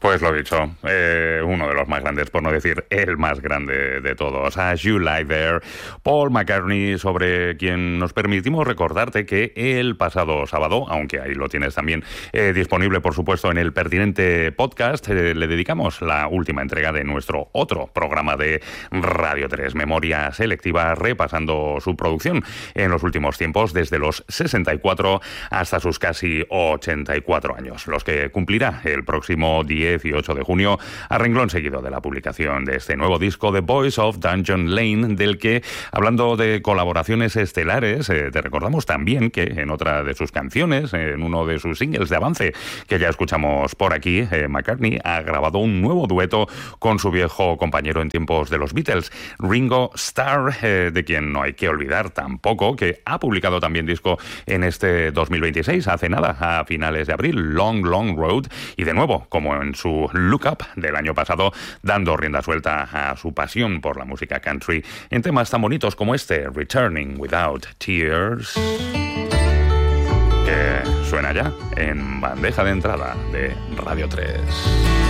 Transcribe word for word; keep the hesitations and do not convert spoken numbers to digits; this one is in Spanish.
Pues lo dicho, eh, uno de los más grandes, por no decir el más grande de todos. As You Lie There, Paul McCartney, sobre quien nos permitimos recordarte que el pasado sábado, aunque ahí lo tienes también eh, disponible, por supuesto, en el pertinente podcast, eh, le dedicamos la última entrega de nuestro otro programa de Radio tres, Memoria Selectiva, repasando su producción en los últimos tiempos, desde los sesenta y cuatro hasta sus casi ochenta y cuatro años, los que cumplirá el próximo dieciocho de junio, a renglón seguido de la publicación de este nuevo disco, The Boys of Dungeon Lane, del que, hablando de colaboraciones estelares, eh, te recordamos también que en otra de sus canciones, en uno de sus singles de avance, que ya escuchamos por aquí, eh, McCartney ha grabado un nuevo dueto con su viejo compañero en tiempos de los Beatles, Ringo Starr, eh, de quien no hay que olvidar tampoco que ha publicado también disco en este dos mil veintiséis, hace nada, a finales de abril, Long Long Road, y de nuevo, como en su Look Up del año pasado, dando rienda suelta a su pasión por la música country en temas tan bonitos como este, Returning Without Tears, que suena ya en bandeja de entrada de Radio tres.